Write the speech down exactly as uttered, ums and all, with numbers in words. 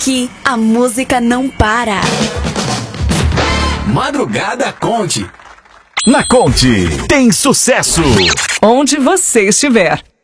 aqui a música não para. Madrugada Conte. Na Conte tem sucesso onde você estiver.